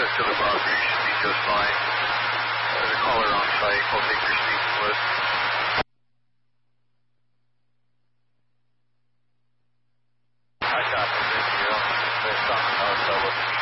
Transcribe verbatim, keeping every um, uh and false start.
to the property should be just fine. There's a caller on site. We'll take your speaking with. I got the video. There's something else I was